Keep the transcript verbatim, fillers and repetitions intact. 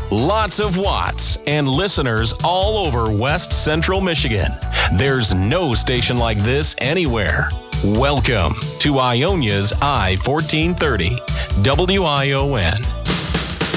lots of watts, and listeners all over West Central Michigan. There's no station like this anywhere. Welcome to Ionia's I fourteen thirty, W I O N.